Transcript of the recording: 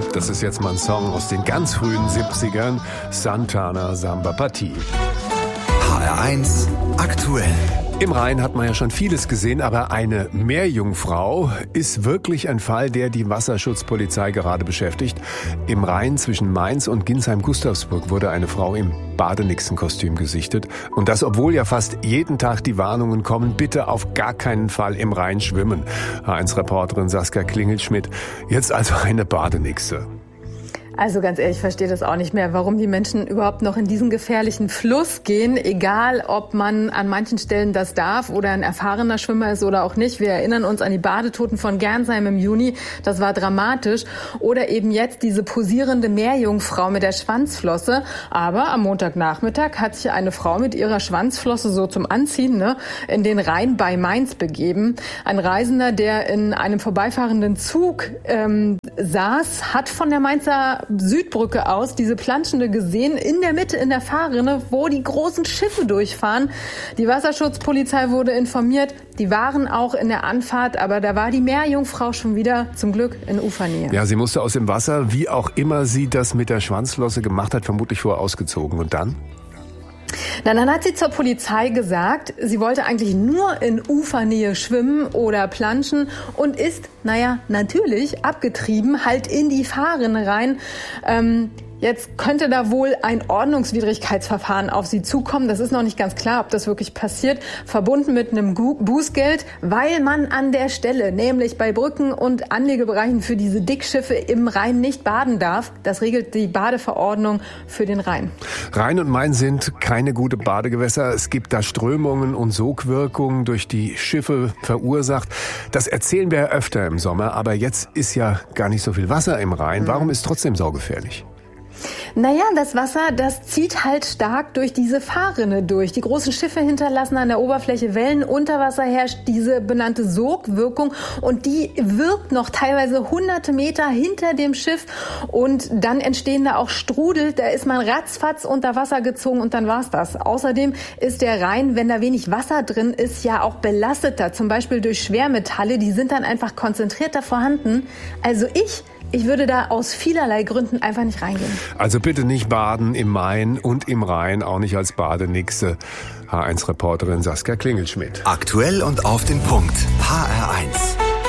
Das ist jetzt mal ein Song aus den ganz frühen 70ern. Santana Samba Party. HR1 aktuell. Im Rhein hat man ja schon vieles gesehen, aber eine Meerjungfrau ist wirklich ein Fall, der die Wasserschutzpolizei gerade beschäftigt. Im Rhein zwischen Mainz und Ginsheim-Gustavsburg wurde eine Frau im Badenixenkostüm gesichtet. Und das, obwohl ja fast jeden Tag die Warnungen kommen, bitte auf gar keinen Fall im Rhein schwimmen. H1-Reporterin Saskia Klingelschmidt, jetzt also eine Badenixe. Also ganz ehrlich, ich verstehe das auch nicht mehr, warum die Menschen überhaupt noch in diesen gefährlichen Fluss gehen, egal ob man an manchen Stellen das darf oder ein erfahrener Schwimmer ist oder auch nicht. Wir erinnern uns an die Badetoten von Gernsheim im Juni, das war dramatisch. Oder eben jetzt diese posierende Meerjungfrau mit der Schwanzflosse. Aber am Montagnachmittag hat sich eine Frau mit ihrer Schwanzflosse so zum Anziehen in den Rhein bei Mainz begeben. Ein Reisender, der in einem vorbeifahrenden Zug saß, hat von der Mainzer Südbrücke aus diese Planschende gesehen, in der Mitte, in der Fahrrinne, wo die großen Schiffe durchfahren. Die Wasserschutzpolizei wurde informiert, die waren auch in der Anfahrt, aber da war die Meerjungfrau schon wieder zum Glück in Ufernähe. Ja, sie musste aus dem Wasser, wie auch immer sie das mit der Schwanzflosse gemacht hat, vermutlich vorher ausgezogen. Und dann? Dann hat sie zur Polizei gesagt, sie wollte eigentlich nur in Ufernähe schwimmen oder planschen und ist, natürlich abgetrieben, halt in die Fahrrinne rein. Jetzt könnte da wohl ein Ordnungswidrigkeitsverfahren auf sie zukommen. Das ist noch nicht ganz klar, ob das wirklich passiert. Verbunden mit einem Bußgeld, weil man an der Stelle, nämlich bei Brücken und Anlegebereichen für diese Dickschiffe im Rhein nicht baden darf. Das regelt die Badeverordnung für den Rhein. Rhein und Main sind keine gute Badegewässer. Es gibt da Strömungen und Sogwirkungen durch die Schiffe verursacht. Das erzählen wir ja öfter im Sommer. Aber jetzt ist ja gar nicht so viel Wasser im Rhein. Warum ist es trotzdem saugefährlich? Das Wasser, das zieht halt stark durch diese Fahrrinne durch. Die großen Schiffe hinterlassen an der Oberfläche Wellen. Unter Wasser herrscht diese benannte Sogwirkung und die wirkt noch teilweise hunderte Meter hinter dem Schiff und dann entstehen da auch Strudel. Da ist man ratzfatz unter Wasser gezogen und dann war's das. Außerdem ist der Rhein, wenn da wenig Wasser drin ist, ja auch belasteter. Zum Beispiel durch Schwermetalle, die sind dann einfach konzentrierter vorhanden. Also ich würde da aus vielerlei Gründen einfach nicht reingehen. Also bitte nicht baden im Main und im Rhein, auch nicht als Badenixe. H1-Reporterin Saskia Klingelschmidt. Aktuell und auf den Punkt. HR1.